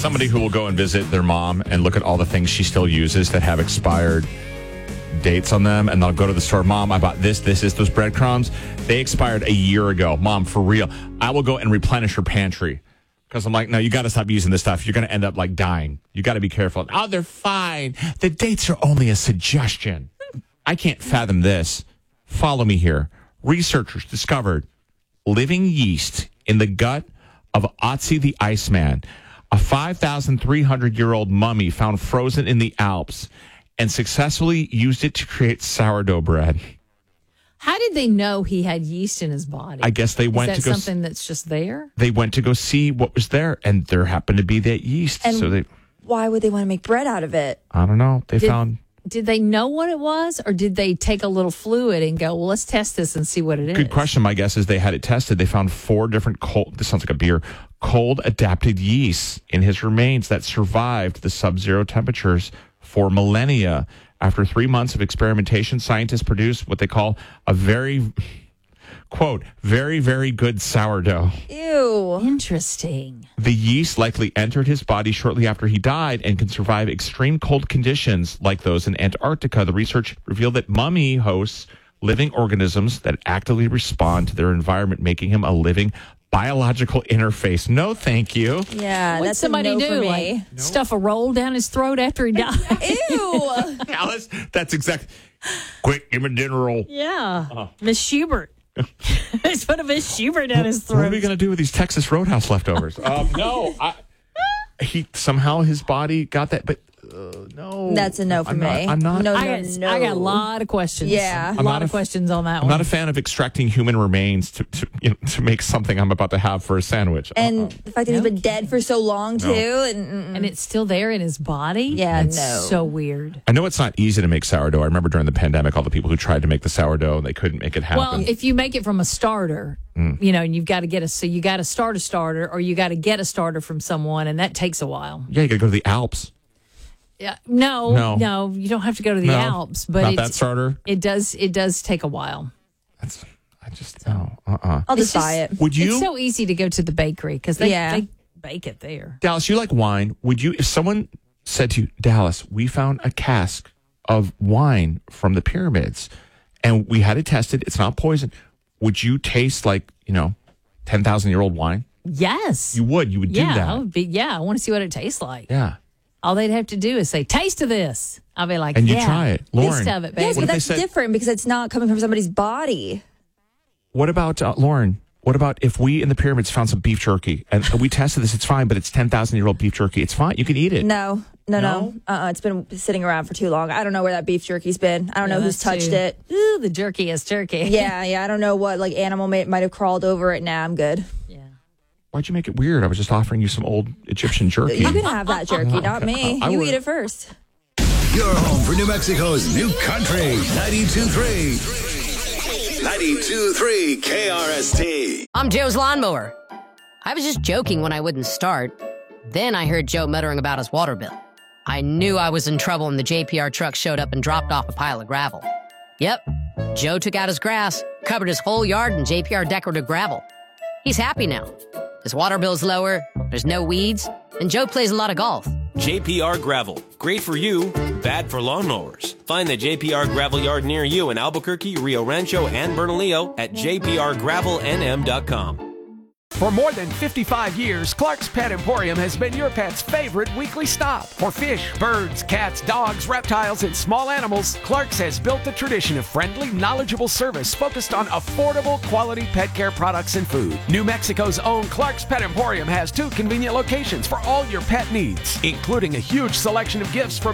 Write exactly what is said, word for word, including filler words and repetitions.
somebody who will go and visit their mom and look at all the things she still uses that have expired dates on them, and they'll go to the store. Mom, I bought this, this is those breadcrumbs. They expired a year ago. Mom, for real. I will go and replenish her pantry because I'm like, no, you got to stop using this stuff. You're going to end up like dying. You got to be careful. Oh, they're fine. The dates are only a suggestion. I can't fathom this. Follow me here. Researchers discovered living yeast in the gut of Otzi the Iceman, a five thousand three hundred year old mummy found frozen in the Alps, and successfully used it to create sourdough bread. How did they know he had yeast in his body? I guess they went Is that to go something that's just there? They went to go see what was there, and there happened to be that yeast. And so they, why would they want to make bread out of it? I don't know. They Did- found. Did they know what it was, or did they take a little fluid and go, well, let's test this and see what it is? Good question. My guess is they had it tested. They found four different cold, this sounds like a beer, cold adapted yeasts in his remains that survived the sub-zero temperatures for millennia. After three months of experimentation, scientists produced what they call a very, quote, very, very good sourdough. Ew. Interesting. The yeast likely entered his body shortly after he died and can survive extreme cold conditions like those in Antarctica. The research revealed that mummy hosts living organisms that actively respond to their environment, making him a living biological interface. No, thank you. Yeah, What'd that's somebody a no do? for Like me. stuff a roll down his throat after he died? Ew. Alice, that's exactly. Quick, give me a dinner roll. Yeah. Uh-huh. Miss Schubert. Let's put a Miss Schubert down his throat. What are we going to do with these Texas Roadhouse leftovers? um, no, I, he somehow his body got that, but uh, no. That's a no for I'm me. Not, I'm not. No, I no, got, no. I got a lot of questions. Yeah. a I'm lot not of a- questions on that I'm one. not a fan of extracting human remains to to, you know, to make something I'm about to have for a sandwich. And Uh-uh. the fact that he's been dead for so long, too. No. And, mm-mm. and it's still there in his body? Yeah, It's no. so weird. I know it's not easy to make sourdough. I remember during the pandemic, all the people who tried to make the sourdough and they couldn't make it happen. Well, if you make it from a starter, Mm. you know, and you've got to get a, so you got to start a starter or you got to get a starter from someone, and that takes a while. yeah, you got to go to the Alps. Yeah, no, No. no, you don't have to go to the No, Alps, but not it's, that starter. it does, it does take a while. That's, I just no. Uh. uh I'll just It's buy it. Would you, It's so easy to go to the bakery because they, Yeah. they bake it there. Dallas? You like wine? Would you, if someone said to you, Dallas, we found a cask of wine from the pyramids, and we had it tested. It's not poison. Would you taste like you know, ten thousand year old wine? Yes. You would. You would do yeah, I that. would be, yeah, I want to see what it tastes like. Yeah. All they'd have to do is say, taste of this. I'll be like, And you yeah, try it. Lauren. taste of it, baby. Yes, What but if they that's said- different because it's not coming from somebody's body. What about uh, Lauren? What about if we in the pyramids found some beef jerky and we tested this? It's fine, but it's ten thousand year old beef jerky. It's fine. You can eat it. No, no, No? no. Uh-uh, it's been sitting around for too long. I don't know where that beef jerky's been. I don't Yeah, know who's that's touched too- it. Ooh, the jerky is jerky. Yeah, yeah. I don't know what like animal may, might have crawled over it. Nah, I'm good. Yeah. Why'd you make it weird? I was just offering you some old Egyptian jerky. You can have that jerky, not me. I You would- eat it first. Your home for New Mexico's new country, ninety-two point three. ninety-two point three K R S T. I'm Joe's lawnmower. I was just joking when I wouldn't start. Then I heard Joe muttering about his water bill. I knew I was in trouble when the J P R truck showed up and dropped off a pile of gravel. Yep, Joe took out his grass, covered his whole yard in J P R decorative gravel. He's happy now. His water bill's lower, there's no weeds, and Joe plays a lot of golf. J P R Gravel. Great for you, bad for lawnmowers. Find the J P R Gravel Yard near you in Albuquerque, Rio Rancho, and Bernalillo at j p r gravel n m dot com. For more than fifty-five years, Clark's Pet Emporium has been your pet's favorite weekly stop. For fish, birds, cats, dogs, reptiles, and small animals, Clark's has built the tradition of friendly, knowledgeable service focused on affordable, quality pet care products and food. New Mexico's own Clark's Pet Emporium has two convenient locations for all your pet needs, including a huge selection of gifts from